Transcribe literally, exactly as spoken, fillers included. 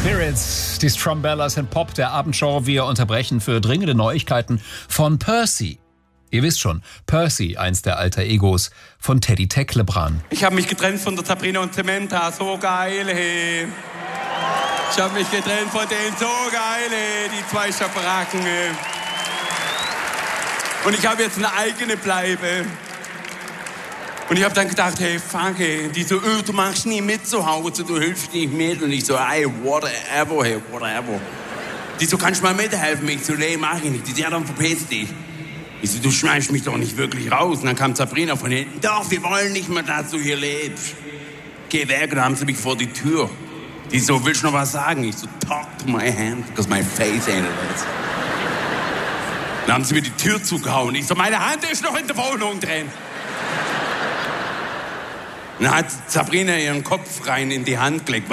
Spirits, die Strumbellas in Pop der Abendshow. Wir unterbrechen für dringende Neuigkeiten von Percy. Ihr wisst schon, Percy, eins der alter Egos von Teddy Tecklebrand. Ich habe mich getrennt von der Sabrina und Samantha, so geil, hey. Ich habe mich getrennt von denen, so geil, hey, die zwei Schabracken, hey. Und ich habe jetzt eine eigene Bleibe. Und ich habe dann gedacht, hey, fuck, hey, die so, oh, du machst nie mit zu Hause, du hilfst nicht mit. Und ich so, hey, whatever, hey, whatever. Die so, kannst du mal mithelfen? Ich so, nee, mach ich nicht. Die so, ja, dann verpiss dich. Ich so, du schmeißt mich doch nicht wirklich raus. Und dann kam Sabrina von hinten, doch, wir wollen nicht mehr, dass du hier lebst. Geh weg, und dann haben sie mich vor die Tür. Die so, willst du noch was sagen? Ich so, talk to my hand, because my face ain't it. Dann haben sie mir die Tür zugehauen. Ich so, meine Hand ist noch in der Wohnung drin. Dann hat Sabrina ihren Kopf rein in die Hand gelegt.